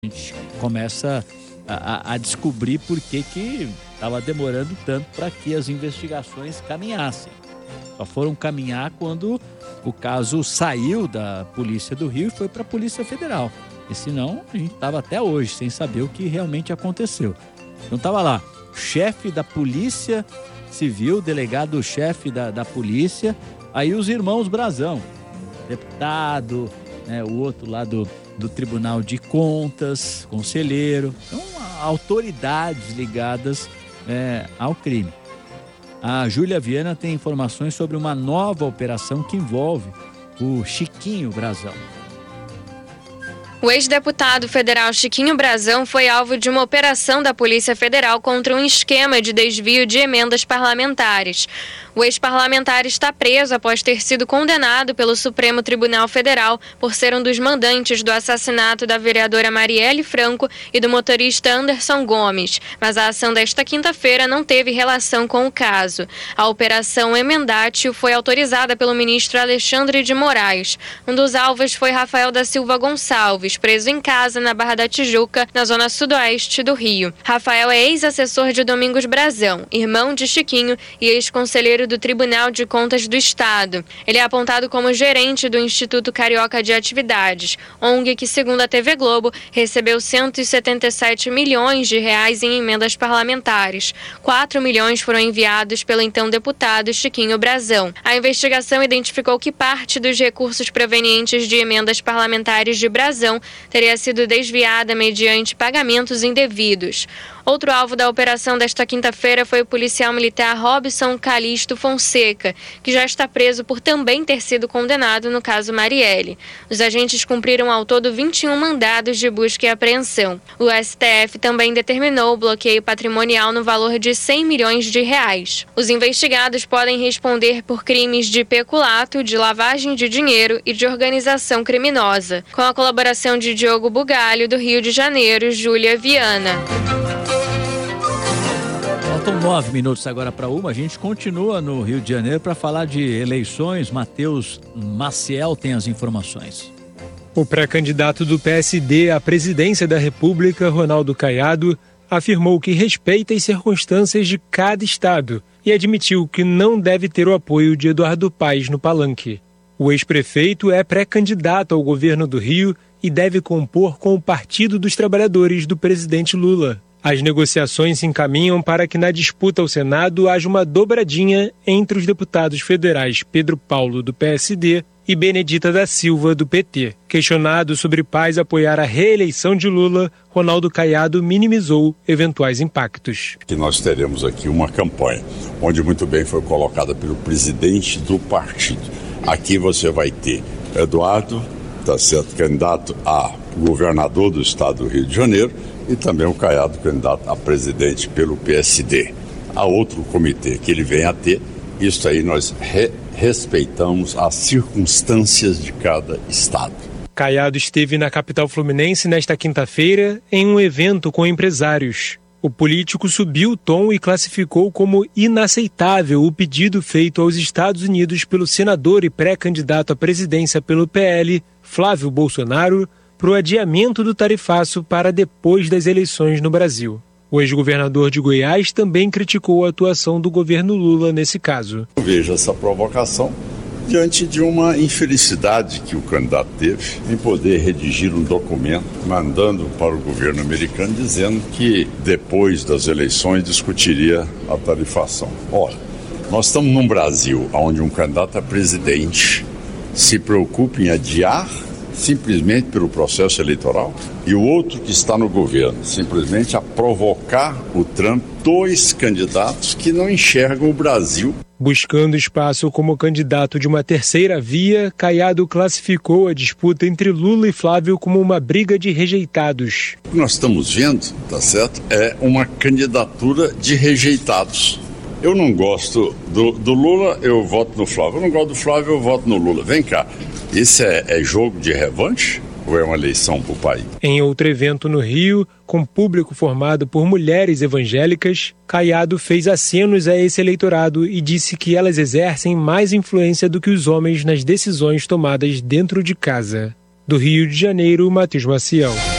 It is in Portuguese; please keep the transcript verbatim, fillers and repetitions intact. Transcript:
A gente começa a, a descobrir por que que estava demorando tanto para que as investigações caminhassem. Só foram caminhar quando o caso saiu da Polícia do Rio e foi para a Polícia Federal. E senão a gente estava até hoje sem saber o que realmente aconteceu. Então estava lá, chefe da Polícia Civil, delegado-chefe da, da polícia, aí os irmãos Brazão, deputado, né, o outro lá do, do Tribunal de Contas, conselheiro, então autoridades ligadas é, ao crime. A Júlia Viana tem informações sobre uma nova operação que envolve o Chiquinho Brazão. O ex-deputado federal Chiquinho Brazão foi alvo de uma operação da Polícia Federal contra um esquema de desvio de emendas parlamentares. O ex-parlamentar está preso após ter sido condenado pelo Supremo Tribunal Federal por ser um dos mandantes do assassinato da vereadora Marielle Franco e do motorista Anderson Gomes. Mas a ação desta quinta-feira não teve relação com o caso. A Operação Emendatio foi autorizada pelo ministro Alexandre de Moraes. Um dos alvos foi Rafael da Silva Gonçalves, preso em casa na Barra da Tijuca, na zona sudoeste do Rio. Rafael é ex-assessor de Domingos Brazão, irmão de Chiquinho e ex-conselheiro do Tribunal de Contas do Estado. Ele é apontado como gerente do Instituto Carioca de Atividades, O N G que, segundo a T V Globo, recebeu cento e setenta e sete milhões de reais em emendas parlamentares. quatro milhões foram enviados pelo então deputado Chiquinho Brazão. A investigação identificou que parte dos recursos provenientes de emendas parlamentares de Brazão teria sido desviada mediante pagamentos indevidos. Outro alvo da operação desta quinta-feira foi o policial militar Robson Calixto Fonseca, que já está preso por também ter sido condenado no caso Marielle. Os agentes cumpriram ao todo vinte e um mandados de busca e apreensão. O S T F também determinou o bloqueio patrimonial no valor de cem milhões de reais. Os investigados podem responder por crimes de peculato, de lavagem de dinheiro e de organização criminosa. Com a colaboração de Diogo Bugalho, do Rio de Janeiro, Júlia Viana. Faltam nove minutos agora para uma. A gente continua no Rio de Janeiro para falar de eleições. Matheus Maciel tem as informações. O pré-candidato do P S D à presidência da República, Ronaldo Caiado, afirmou que respeita as circunstâncias de cada estado e admitiu que não deve ter o apoio de Eduardo Paes no palanque. O ex-prefeito é pré-candidato ao governo do Rio e deve compor com o Partido dos Trabalhadores do presidente Lula. As negociações se encaminham para que na disputa ao Senado haja uma dobradinha entre os deputados federais Pedro Paulo, do P S D, e Benedita da Silva, do P T. Questionado sobre Paes apoiar a reeleição de Lula, Ronaldo Caiado minimizou eventuais impactos. Que nós teremos aqui uma campanha, onde muito bem foi colocada pelo presidente do partido. Aqui você vai ter Eduardo, tá certo, candidato a governador do estado do Rio de Janeiro, e também o Caiado, candidato a presidente pelo P S D. Há outro comitê que ele vem a ter, isso aí nós re- respeitamos as circunstâncias de cada estado. Caiado esteve na capital fluminense nesta quinta-feira em um evento com empresários. O político subiu o tom e classificou como inaceitável o pedido feito aos Estados Unidos pelo senador e pré-candidato à presidência pelo P L, Flávio Bolsonaro, para o adiamento do tarifaço para depois das eleições no Brasil. O ex-governador de Goiás também criticou a atuação do governo Lula nesse caso. Eu vejo essa provocação diante de uma infelicidade que o candidato teve em poder redigir um documento mandando para o governo americano dizendo que depois das eleições discutiria a tarifação. Ora, nós estamos num Brasil onde um candidato a presidente se preocupa em adiar simplesmente pelo processo eleitoral, e o outro que está no governo, simplesmente a provocar o Trump, dois candidatos que não enxergam o Brasil. Buscando espaço como candidato de uma terceira via, Caiado classificou a disputa entre Lula e Flávio como uma briga de rejeitados. O que nós estamos vendo, tá certo, é uma candidatura de rejeitados. Eu não gosto do, do Lula, eu voto no Flávio. Eu não gosto do Flávio, eu voto no Lula. Vem cá. Isso é, é jogo de revanche ou é uma eleição para o país? Em outro evento no Rio, com público formado por mulheres evangélicas, Caiado fez acenos a esse eleitorado e disse que elas exercem mais influência do que os homens nas decisões tomadas dentro de casa. Do Rio de Janeiro, Matheus Maciel.